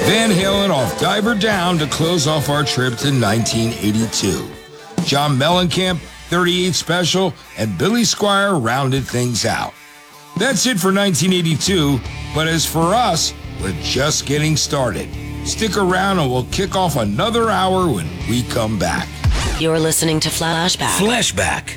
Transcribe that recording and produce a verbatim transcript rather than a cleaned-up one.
Van Halen off Diver Down to close off our trip to nineteen eighty-two. John Mellencamp, thirty-eight Special, and Billy Squier rounded things out. That's it for nineteen eighty-two, but as for us, we're just getting started. Stick around and we'll kick off another hour when we come back. You're listening to Flashback. Flashback.